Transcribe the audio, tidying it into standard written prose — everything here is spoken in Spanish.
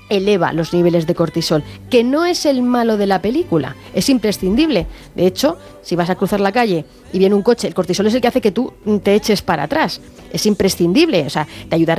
eleva los niveles de cortisol, que no es el malo de la película, es imprescindible. De hecho, si vas a cruzar la calle y viene un coche, el cortisol es el que hace que tú te eches para atrás. Es imprescindible, o sea, te ayuda